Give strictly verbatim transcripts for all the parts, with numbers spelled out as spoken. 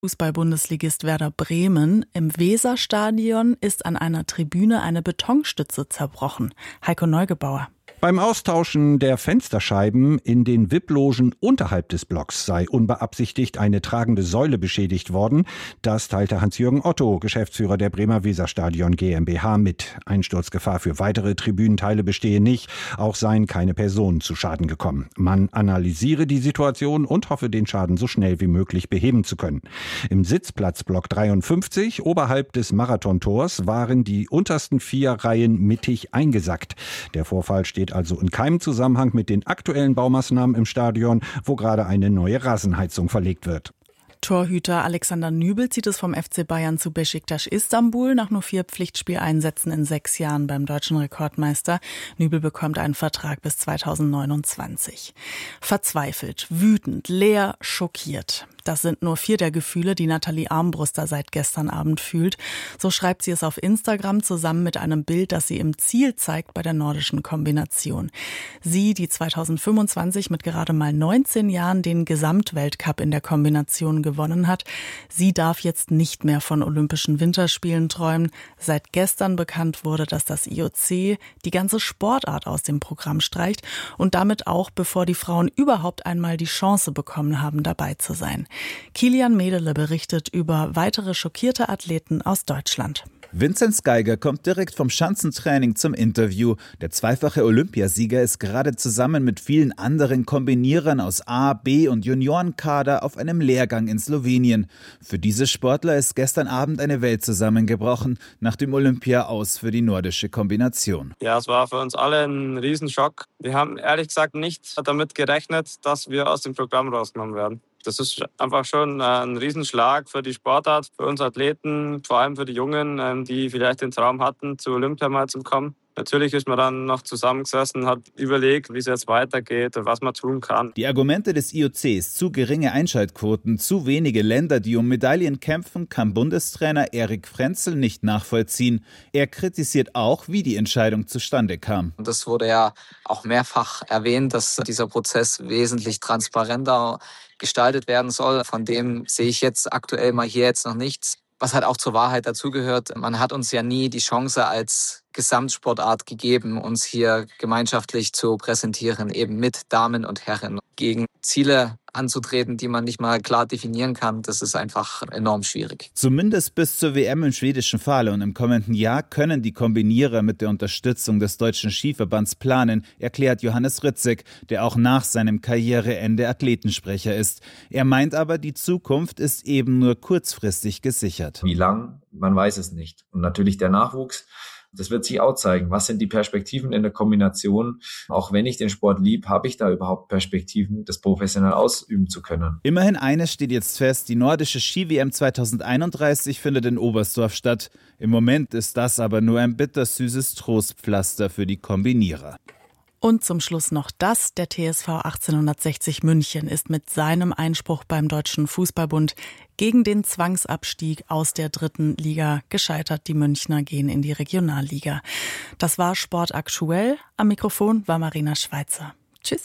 Fußball-Bundesligist Werder Bremen. Im Weserstadion ist an einer Tribüne eine Betonstütze zerbrochen. Heiko Neugebauer. Beim Austauschen der Fensterscheiben in den V I P-Logen unterhalb des Blocks sei unbeabsichtigt eine tragende Säule beschädigt worden. Das teilte Hans-Jürgen Otto, Geschäftsführer der Bremer Weserstadion GmbH, mit. Einsturzgefahr für weitere Tribünenteile bestehe nicht. Auch seien keine Personen zu Schaden gekommen. Man analysiere die Situation und hoffe, den Schaden so schnell wie möglich beheben zu können. Im Sitzplatzblock dreiundfünfzig, oberhalb des Marathontors, waren die untersten vier Reihen mittig eingesackt. Der Vorfall steht also in keinem Zusammenhang mit den aktuellen Baumaßnahmen im Stadion, wo gerade eine neue Rasenheizung verlegt wird. Torhüter Alexander Nübel zieht es vom F C Bayern zu Beşiktaş Istanbul nach nur vier Pflichtspieleinsätzen in sechs Jahren beim deutschen Rekordmeister. Nübel bekommt einen Vertrag bis zweitausendneunundzwanzig. Verzweifelt, wütend, leer, schockiert. Das sind nur vier der Gefühle, die Nathalie Armbruster seit gestern Abend fühlt. So schreibt sie es auf Instagram zusammen mit einem Bild, das sie im Ziel zeigt bei der nordischen Kombination. Sie, die zweitausendfünfundzwanzig mit gerade mal neunzehn Jahren den Gesamtweltcup in der Kombination gewonnen hat, sie darf jetzt nicht mehr von Olympischen Winterspielen träumen. Seit gestern bekannt wurde, dass das I O C die ganze Sportart aus dem Programm streicht und damit auch, bevor die Frauen überhaupt einmal die Chance bekommen haben, dabei zu sein. Kilian Medele berichtet über weitere schockierte Athleten aus Deutschland. Vinzenz Geiger kommt direkt vom Schanzentraining zum Interview. Der zweifache Olympiasieger ist gerade zusammen mit vielen anderen Kombinierern aus A-, B- und Juniorenkader auf einem Lehrgang in Slowenien. Für diese Sportler ist gestern Abend eine Welt zusammengebrochen, nach dem Olympia-Aus für die nordische Kombination. Ja, es war für uns alle ein Riesenschock. Wir haben ehrlich gesagt nicht damit gerechnet, dass wir aus dem Programm rausgenommen werden. Das ist einfach schon ein Riesenschlag für die Sportart, für uns Athleten, vor allem für die Jungen, die vielleicht den Traum hatten, zu Olympia mal zu kommen. Natürlich ist man dann noch zusammengesessen, hat überlegt, wie es jetzt weitergeht und was man tun kann. Die Argumente des I O Cs, zu geringe Einschaltquoten, zu wenige Länder, die um Medaillen kämpfen, kann Bundestrainer Erik Frenzel nicht nachvollziehen. Er kritisiert auch, wie die Entscheidung zustande kam. Das wurde ja auch mehrfach erwähnt, dass dieser Prozess wesentlich transparenter gestaltet werden soll. Von dem sehe ich jetzt aktuell mal hier jetzt noch nichts. Was halt auch zur Wahrheit dazugehört, man hat uns ja nie die Chance als Gesamtsportart gegeben, uns hier gemeinschaftlich zu präsentieren, eben mit Damen und Herren. Gegen Ziele anzutreten, die man nicht mal klar definieren kann, das ist einfach enorm schwierig. Zumindest bis zur W M im schwedischen Falun und im kommenden Jahr können die Kombinierer mit der Unterstützung des Deutschen Skiverbands planen, erklärt Johannes Ritzek, der auch nach seinem Karriereende Athletensprecher ist. Er meint aber, die Zukunft ist eben nur kurzfristig gesichert. Wie lang? Man weiß es nicht. Und natürlich der Nachwuchs. Das wird sich auch zeigen. Was sind die Perspektiven in der Kombination? Auch wenn ich den Sport lieb, habe ich da überhaupt Perspektiven, das professionell ausüben zu können? Immerhin eines steht jetzt fest, die nordische Ski-W M zweitausendeinunddreißig findet in Oberstdorf statt. Im Moment ist das aber nur ein bittersüßes Trostpflaster für die Kombinierer. Und zum Schluss noch das, der T S V achtzehnhundertsechzig München ist mit seinem Einspruch beim Deutschen Fußballbund gegen den Zwangsabstieg aus der dritten Liga gescheitert. Die Münchner gehen in die Regionalliga. Das war Sport aktuell. Am Mikrofon war Marina Schweizer. Tschüss.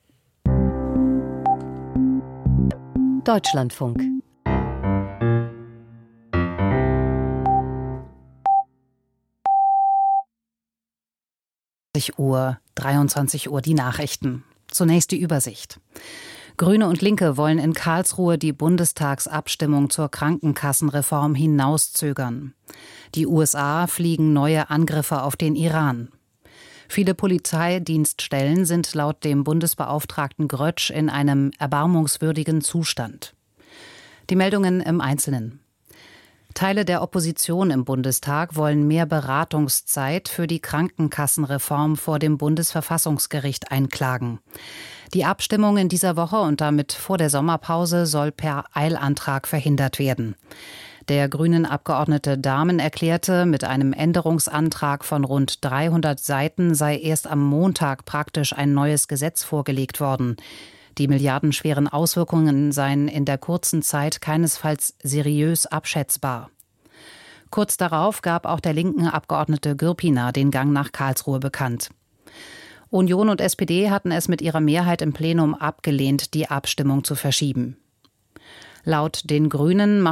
Deutschlandfunk. Uhr, dreiundzwanzig Uhr die Nachrichten. Zunächst die Übersicht. Grüne und Linke wollen in Karlsruhe die Bundestagsabstimmung zur Krankenkassenreform hinauszögern. Die U S A fliegen neue Angriffe auf den Iran. Viele Polizeidienststellen sind laut dem Bundesbeauftragten Grötsch in einem erbarmungswürdigen Zustand. Die Meldungen im Einzelnen. Teile der Opposition im Bundestag wollen mehr Beratungszeit für die Krankenkassenreform vor dem Bundesverfassungsgericht einklagen. Die Abstimmung in dieser Woche und damit vor der Sommerpause soll per Eilantrag verhindert werden. Der Grünen-Abgeordnete Dahmen erklärte, mit einem Änderungsantrag von rund dreihundert Seiten sei erst am Montag praktisch ein neues Gesetz vorgelegt worden. Die milliardenschweren Auswirkungen seien in der kurzen Zeit keinesfalls seriös abschätzbar. Kurz darauf gab auch der linken Abgeordnete Gürpina den Gang nach Karlsruhe bekannt. Union und S P D hatten es mit ihrer Mehrheit im Plenum abgelehnt, die Abstimmung zu verschieben. Laut den Grünen macht